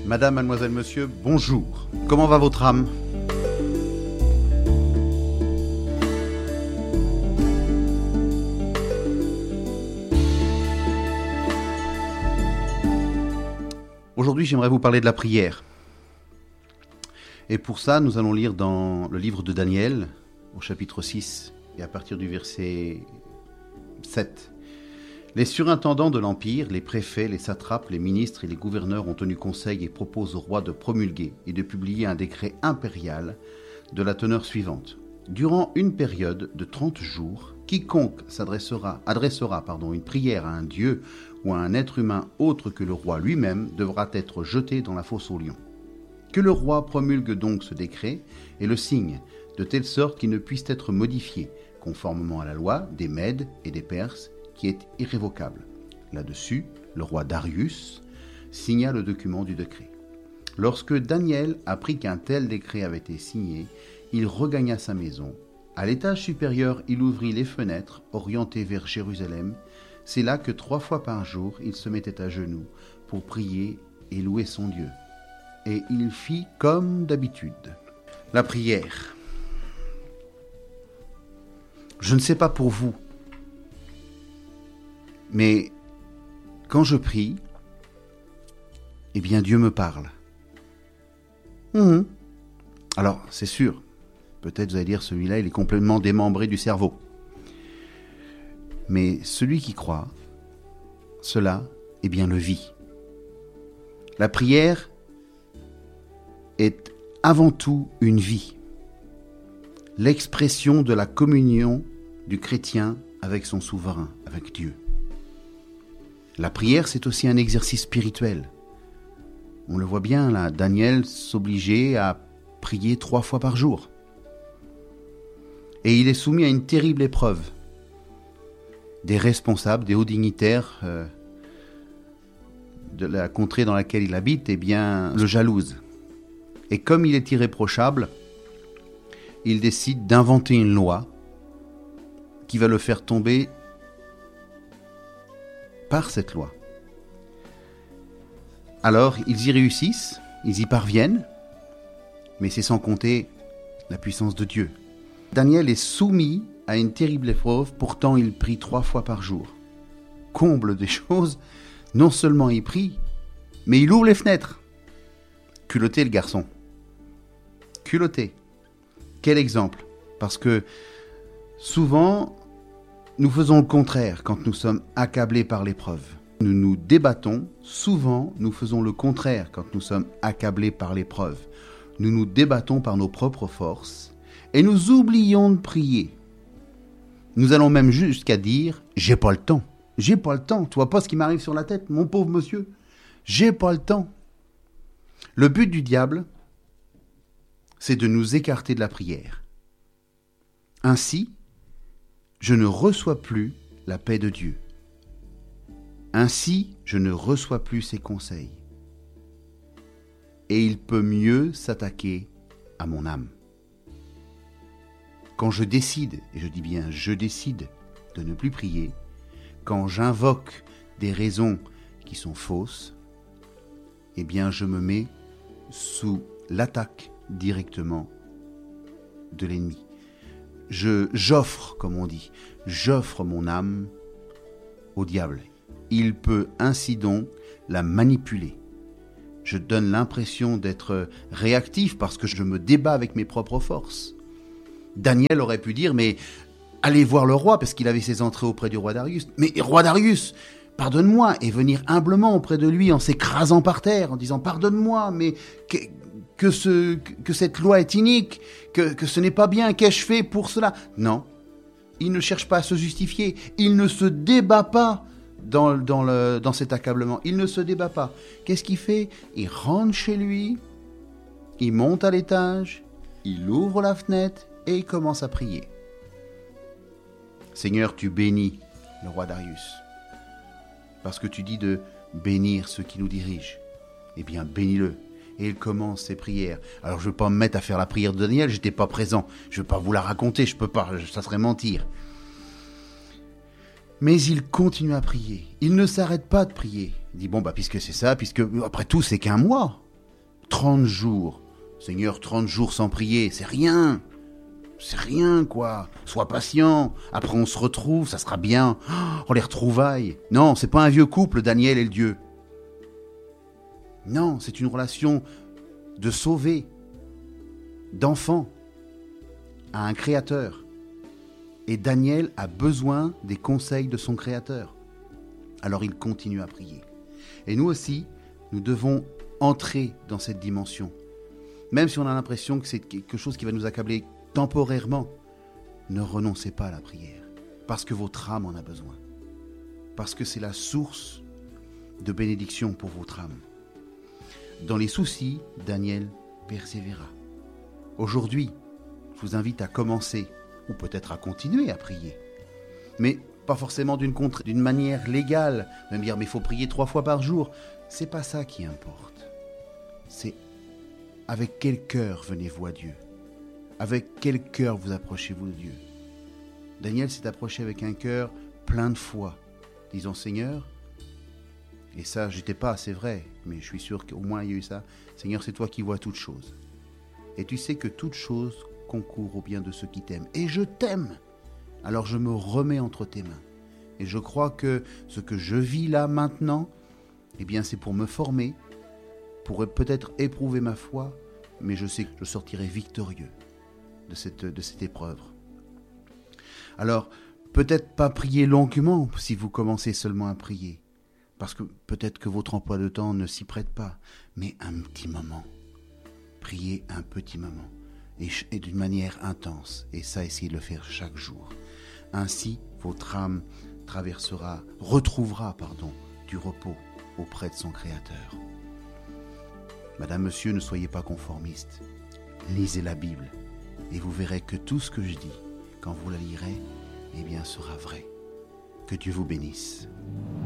Madame, mademoiselle, monsieur, bonjour. Comment va votre âme ? Aujourd'hui, j'aimerais vous parler de la prière. Et pour ça, nous allons lire dans le livre de Daniel, au chapitre 6, et à partir du verset 7. Les surintendants de l'Empire, les préfets, les satrapes, les ministres et les gouverneurs ont tenu conseil et proposent au roi de promulguer et de publier un décret impérial de la teneur suivante. Durant une période de 30 jours, quiconque adressera une prière à un dieu ou à un être humain autre que le roi lui-même devra être jeté dans la fosse aux lions. Que le roi promulgue donc ce décret et le signe, de telle sorte qu'il ne puisse être modifié, conformément à la loi des Mèdes et des Perses, qui est irrévocable. Là-dessus, le roi Darius signa le document du décret. Lorsque Daniel apprit qu'un tel décret avait été signé, il regagna sa maison. À l'étage supérieur, il ouvrit les fenêtres orientées vers Jérusalem. C'est là que 3 fois par jour, il se mettait à genoux pour prier et louer son Dieu. Et il fit comme d'habitude. La prière. Je ne sais pas pour vous, mais quand je prie, eh bien Dieu me parle. Alors, c'est sûr, peut-être vous allez dire, celui-là, il est complètement démembré du cerveau. Mais celui qui croit, cela, eh bien, le vit. La prière est avant tout une vie, l'expression de la communion du chrétien avec son souverain, avec Dieu. La prière, c'est aussi un exercice spirituel. On le voit bien là, Daniel s'obligeait à prier 3 fois par jour. Et il est soumis à une terrible épreuve. Des responsables, des hauts dignitaires de la contrée dans laquelle il habite, eh bien, le jalousent. Et comme il est irréprochable, il décide d'inventer une loi qui va le faire tomber par cette loi. Alors, ils y réussissent, ils y parviennent, mais c'est sans compter la puissance de Dieu. Daniel est soumis à une terrible épreuve, pourtant il prie 3 fois par jour. Comble des choses, non seulement il prie, mais il ouvre les fenêtres. Culotté le garçon. Culotté. Quel exemple ? Parce que souvent, nous faisons le contraire quand nous sommes accablés par l'épreuve. Nous nous débattons, souvent nous faisons le contraire quand nous sommes accablés par l'épreuve. Nous nous débattons par nos propres forces et nous oublions de prier. Nous allons même jusqu'à dire « j'ai pas le temps ». J'ai pas le temps, tu vois pas ce qui m'arrive sur la tête, mon pauvre monsieur. J'ai pas le temps. Le but du diable, c'est de nous écarter de la prière. Ainsi, je ne reçois plus la paix de Dieu. Ainsi, je ne reçois plus ses conseils. Et il peut mieux s'attaquer à mon âme. Quand je décide, et je dis bien je décide de ne plus prier, quand j'invoque des raisons qui sont fausses, eh bien je me mets sous l'attaque directement de l'ennemi. J'offre, comme on dit, j'offre mon âme au diable. Il peut ainsi donc la manipuler. Je donne l'impression d'être réactif parce que je me débat avec mes propres forces. Daniel aurait pu dire, mais allez voir le roi, parce qu'il avait ses entrées auprès du roi Darius. Mais roi Darius, pardonne-moi, et venir humblement auprès de lui en s'écrasant par terre, en disant, pardonne-moi, mais que cette loi est inique, que ce n'est pas bien, qu'ai-je fait pour cela ? Non, il ne cherche pas à se justifier, il ne se débat pas dans cet accablement, il ne se débat pas. Qu'est-ce qu'il fait ? Il rentre chez lui, il monte à l'étage, il ouvre la fenêtre et il commence à prier. Seigneur, tu bénis le roi Darius, parce que tu dis de bénir ceux qui nous dirigent. Eh bien, bénis-le. Et il commence ses prières. Alors, je ne veux pas me mettre à faire la prière de Daniel, je n'étais pas présent. Je ne veux pas vous la raconter, je ne peux pas, ça serait mentir. Mais il continue à prier. Il ne s'arrête pas de prier. Il dit, bon, puisque c'est ça, puisque après tout, c'est qu'un mois. 30 jours. Seigneur, 30 jours sans prier, c'est rien. C'est rien, quoi. Sois patient. Après, on se retrouve, ça sera bien. Oh, les retrouvailles. Non, c'est pas un vieux couple, Daniel et le Dieu. Non, c'est une relation de sauvé, d'enfant, à un créateur. Et Daniel a besoin des conseils de son créateur. Alors il continue à prier. Et nous aussi, nous devons entrer dans cette dimension. Même si on a l'impression que c'est quelque chose qui va nous accabler temporairement, ne renoncez pas à la prière. Parce que votre âme en a besoin. Parce que c'est la source de bénédiction pour votre âme. Dans les soucis, Daniel persévéra. Aujourd'hui, je vous invite à commencer, ou peut-être à continuer à prier. Mais pas forcément d'une manière légale, de me dire mais il faut prier 3 fois par jour. C'est pas ça qui importe. C'est avec quel cœur venez-vous à Dieu? Avec quel cœur vous approchez-vous de Dieu? Daniel s'est approché avec un cœur plein de foi, disant Seigneur, et ça j'étais pas, c'est vrai, mais je suis sûr qu'au moins il y a eu ça, Seigneur, c'est toi qui vois toutes choses. Et tu sais que toutes choses concourent au bien de ceux qui t'aiment. Et je t'aime. Alors je me remets entre tes mains. Et je crois que ce que je vis là maintenant, eh bien c'est pour me former, pour peut-être éprouver ma foi, mais je sais que je sortirai victorieux de cette épreuve. Alors, peut-être pas prier longuement si vous commencez seulement à prier, parce que peut-être que votre emploi de temps ne s'y prête pas, mais un petit moment. Priez un petit moment, et d'une manière intense, et ça, essayez de le faire chaque jour. Ainsi, votre âme retrouvera du repos auprès de son Créateur. Madame, monsieur, ne soyez pas conformistes. Lisez la Bible, et vous verrez que tout ce que je dis, quand vous la lirez, eh bien, sera vrai. Que Dieu vous bénisse.